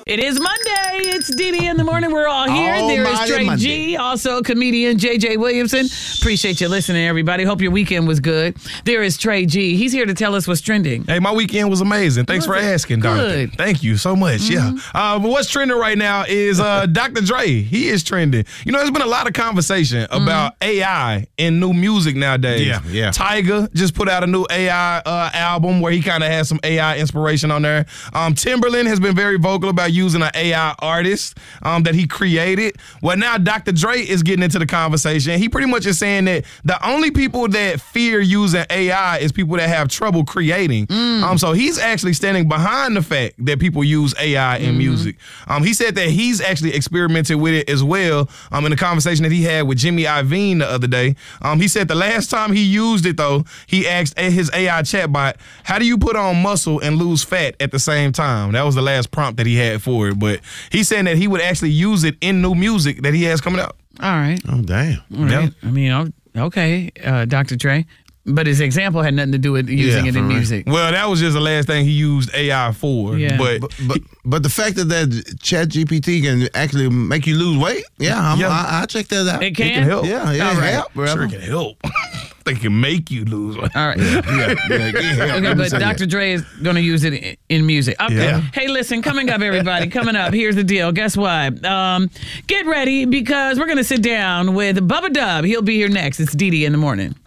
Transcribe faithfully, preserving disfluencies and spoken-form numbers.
It is Monday. It's Dee Dee in the morning. We're all here. Almighty there is Trey Monday. G, also comedian J J Williamson. Appreciate you listening, everybody. Hope your weekend was good. There is Trey G. He's here to tell us what's trending. Hey, my weekend was amazing. Thanks Was for it? asking, Good. Doctor. Thank you so much. Mm-hmm. Yeah. Uh, but what's trending right now is uh, Doctor Dre. He is trending. You know, there's been a lot of conversation about Mm-hmm. A I in new music nowadays. Yeah, yeah. Tyga just put out a new A I uh, album where he kind of has some A I inspiration on there. Um, Timberland has been very vocal about using an A I artist um, that he created. Well, now Doctor Dre is getting into the conversation. He pretty much is saying that the only people that fear using A I is people that have trouble creating. Um, so he's actually standing behind the fact that people use A I in music. Um, he said that he's actually experimented with it as well um, in the conversation that he had with Jimmy Iovine the other day. Um, he said the last time he used it, though, he asked his A I chatbot, how do you put on muscle and lose fat at the same time? That was the last prompt that he had for it. But he's saying that he would actually use it in new music that he has coming out. All right. Oh, damn. All right. I mean, oh, okay, uh, Doctor Trey. But his example had nothing to do with using Yeah, it in for real. music. Well, that was just the last thing he used A I for. Yeah. But, But, but but the fact that that Chat G P T can actually make you lose weight, yeah, I'm, Yeah. I, I check that out. It can? it can help. Yeah, yeah, All right. help, Sure, brother. it can help. They can make you lose weight. All right. Yeah, yeah, yeah, help. Okay, Let me but say Doctor that. Dre is going to use it in, in music. Okay. Yeah. Hey, listen, coming up, everybody, coming up, here's the deal. Guess what? Um, get ready because we're going to sit down with Bubba Dub. He'll be here next. It's Dee Dee in the morning.